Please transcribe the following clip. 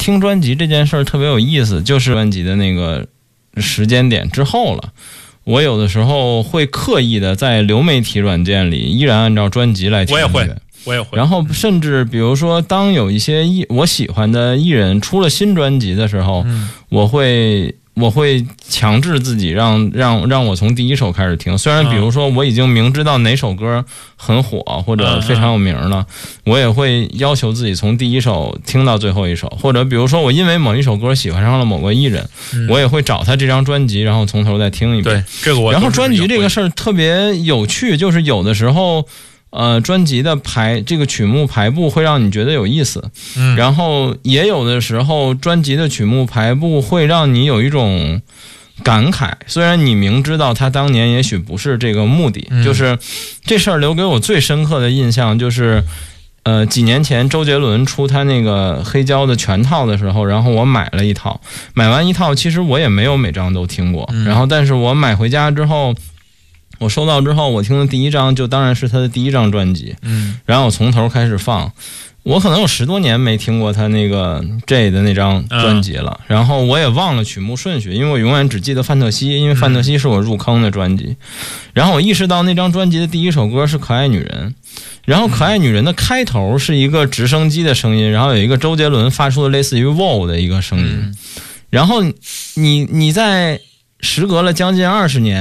听专辑这件事儿特别有意思，就是专辑的那个时间点之后了。我有的时候会刻意的在流媒体软件里依然按照专辑来听音乐。 我也会。 然后甚至比如说，当有一些我喜欢的艺人出了新专辑的时候，我会强制自己让我从第一首开始听。虽然比如说我已经明知道哪首歌很火或者非常有名了，我也会要求自己从第一首听到最后一首。或者比如说我因为某一首歌喜欢上了某个艺人，我也会找他这张专辑，然后从头再听一遍。 对，这个我。 然后专辑这个事儿特别有趣，就是有的时候。专辑的这个曲目排布会让你觉得有意思，然后也有的时候专辑的曲目排布会让你有一种感慨，虽然你明知道他当年也许不是这个目的，就是这事儿留给我最深刻的印象就是几年前周杰伦出他那个黑胶的全套的时候，然后我买了一套，买完一套其实我也没有每张都听过，然后但是我买回家之后，我收到之后，我听的第一张就当然是他的第一张专辑，然后我从头开始放，我可能有10多年没听过他那个 J 的那张专辑了，然后我也忘了曲目顺序，因为我永远只记得范特西，因为范特西是我入坑的专辑，然后我意识到那张专辑的第一首歌是可爱女人，然后可爱女人的开头是一个直升机的声音，然后有一个周杰伦发出的类似于 wow 的一个声音，然后你在时隔了将近20年